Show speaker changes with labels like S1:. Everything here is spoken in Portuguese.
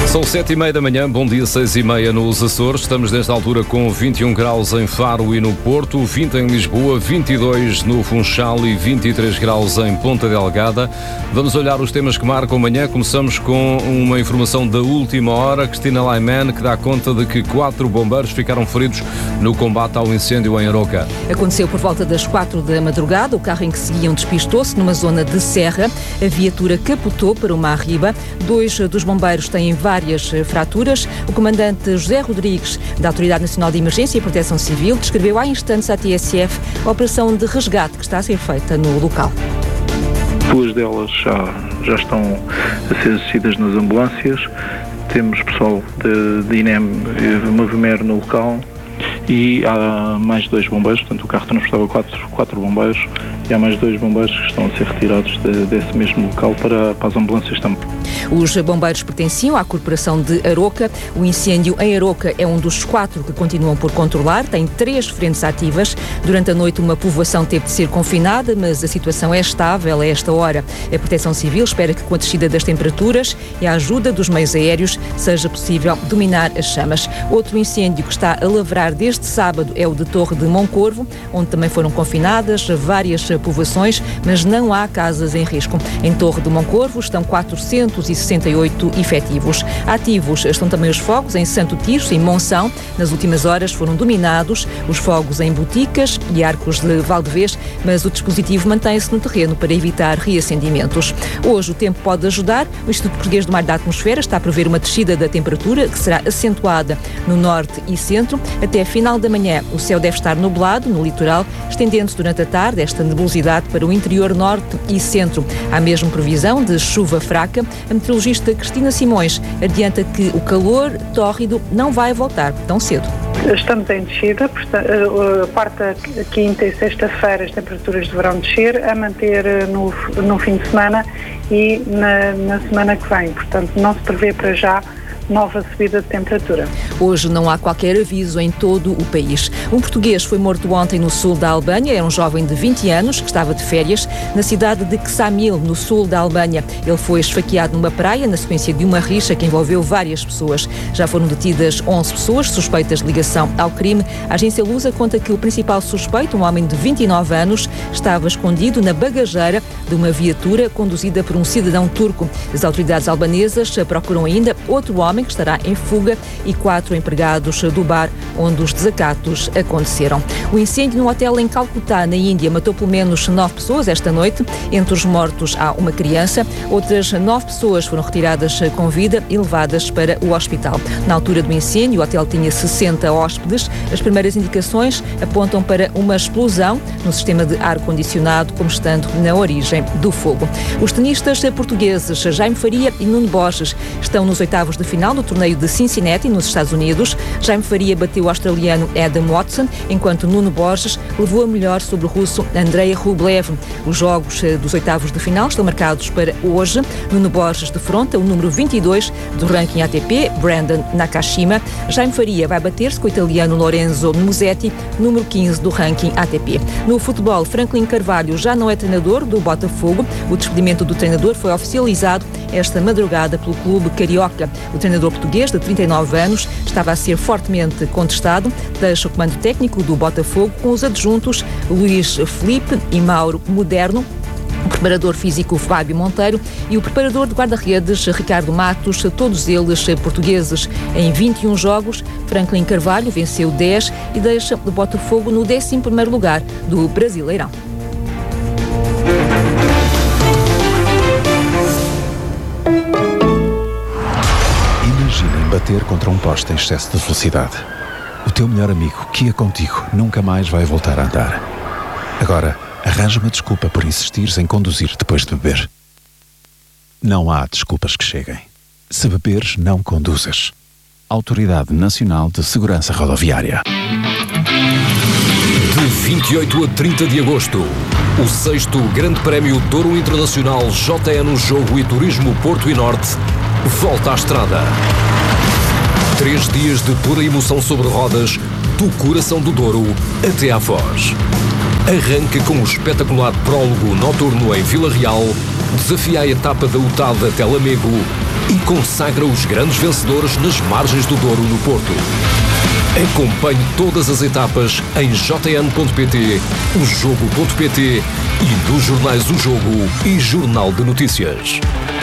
S1: São 7h30 da manhã, bom dia, 6h30 nos Açores. Estamos nesta altura com 21 graus em Faro e no Porto, 20 em Lisboa, 22 no Funchal e 23 graus em Ponta Delgada. Vamos olhar os temas que marcam amanhã. Começamos com uma informação da última hora. Cristina Laiman, que dá conta de que 4 bombeiros ficaram feridos no combate ao incêndio em Aroca.
S2: Aconteceu por volta das 4 da madrugada. O carro em que seguiam despistou-se numa zona de serra. A viatura capotou para uma arriba. 2 dos bombeiros têm várias fraturas. O comandante José Rodrigues, da Autoridade Nacional de Emergência e Proteção Civil, descreveu há instantes à TSF a operação de resgate que está a ser feita no local.
S3: 2 delas já estão a ser assistidas nas ambulâncias. Temos pessoal de INEM e Movimer no local e há mais 2 bombeiros, portanto o carro transportava 4 bombeiros e há mais 2 bombeiros que estão a ser retirados desse mesmo local para as ambulâncias também.
S2: Os bombeiros pertenciam à Corporação de Aroca. O incêndio em Aroca é um dos 4 que continuam por controlar. Tem 3 frentes ativas. Durante a noite uma povoação teve de ser confinada, mas a situação é estável a esta hora. A Proteção Civil espera que com a descida das temperaturas e a ajuda dos meios aéreos seja possível dominar as chamas. Outro incêndio que está a lavrar desde sábado é o de Torre de Moncorvo, onde também foram confinadas várias povoações, mas não há casas em risco. Em Torre de Moncorvo estão 468 efetivos. Ativos estão também os fogos em Santo Tirso e Monção. Nas últimas horas foram dominados os fogos em Boticas e Arcos de Valdevez, mas o dispositivo mantém-se no terreno para evitar reacendimentos. Hoje o tempo pode ajudar. O Instituto Português do Mar e da Atmosfera está a prever uma descida da temperatura que será acentuada no norte e centro. Até final da manhã o céu deve estar nublado no litoral, estendendo-se durante a tarde esta nebulosidade para o interior norte e centro. Há mesmo previsão de chuva fraca. A meteorologista Cristina Simões adianta que o calor tórrido não vai voltar tão cedo.
S4: Estamos em descida, portanto, quarta, quinta e sexta-feira as temperaturas deverão descer, a manter no fim de semana e na semana que vem. Portanto, não se prevê para já nova subida de temperatura.
S2: Hoje não há qualquer aviso em todo o país. Um português foi morto ontem no sul da Albânia. Era um jovem de 20 anos que estava de férias na cidade de Ksamil, no sul da Albânia. Ele foi esfaqueado numa praia na sequência de uma rixa que envolveu várias pessoas. Já foram detidas 11 pessoas suspeitas de ligação ao crime. A agência Lusa conta que o principal suspeito, um homem de 29 anos, estava escondido na bagageira de uma viatura conduzida por um cidadão turco. As autoridades albanesas procuram ainda outro homem que estará em fuga e 4 empregados do bar onde os desacatos aconteceram. O incêndio num hotel em Calcutá, na Índia, matou pelo menos 9 pessoas esta noite. Entre os mortos há uma criança. Outras 9 pessoas foram retiradas com vida e levadas para o hospital. Na altura do incêndio, o hotel tinha 60 hóspedes. As primeiras indicações apontam para uma explosão no sistema de ar-condicionado, como estando na origem do fogo. Os tenistas portugueses Jaime Faria e Nuno Borges estão nos oitavos de final do torneio de Cincinnati, nos Estados Unidos. Jaime Faria bateu o australiano Adam Watson, enquanto Nuno Borges levou a melhor sobre o russo Andrei Rublev. Os jogos dos oitavos de final estão marcados para hoje. Nuno Borges defronta o número 22 do ranking ATP, Brandon Nakashima. Jaime Faria vai bater-se com o italiano Lorenzo Musetti, número 15 do ranking ATP. No futebol, Franklin Carvalho já não é treinador do Botafogo. O despedimento do treinador foi oficializado esta madrugada pelo clube carioca. O treinador português, de 39 anos, estava a ser fortemente contestado. Deixa o comando técnico do Botafogo com os adjuntos Luís Felipe e Mauro Moderno, o preparador físico Fábio Monteiro e o preparador de guarda-redes Ricardo Matos, todos eles portugueses. Em 21 jogos, Franklin Carvalho venceu 10 e deixa o Botafogo no 11º lugar do Brasileirão.
S5: Imaginem bater contra um poste em excesso de velocidade. O teu melhor amigo, que ia contigo, nunca mais vai voltar a andar. Agora, arranja uma desculpa por insistires em conduzir depois de beber. Não há desculpas que cheguem. Se beberes, não conduzas. Autoridade Nacional de Segurança Rodoviária.
S1: De 28 a 30 de agosto, o 6º Grande Prémio Douro Internacional JN Jogo e Turismo Porto e Norte volta à estrada. 3 dias de pura emoção sobre rodas, do coração do Douro até à Foz. Arranca com o espetacular prólogo noturno em Vila Real, desafia a etapa da UTAD até Lamego e consagra os grandes vencedores nas margens do Douro no Porto. Acompanhe todas as etapas em jn.pt, ojogo.pt e nos jornais O Jogo e Jornal de Notícias.